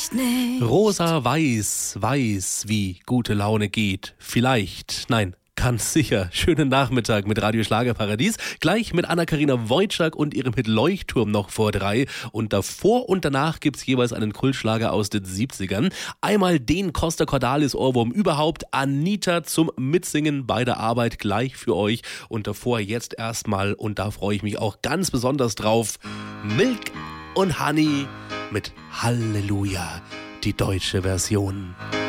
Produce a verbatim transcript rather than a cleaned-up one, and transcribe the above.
vielleicht nicht. Rosa weiß, weiß, wie gute Laune geht. Vielleicht, nein, ganz sicher. Schönen Nachmittag mit Radio Schlagerparadies. Gleich mit Anna-Karina Wojcik und ihrem Hit Leuchtturm noch vor drei. Und davor und danach gibt's jeweils einen Kultschlager aus den siebzigern. Einmal den Costa Cordalis Ohrwurm überhaupt. Anita zum Mitsingen bei der Arbeit gleich für euch. Und davor jetzt erstmal, und da freue ich mich auch ganz besonders drauf, Milk und Honey mit Halleluja, die deutsche Version.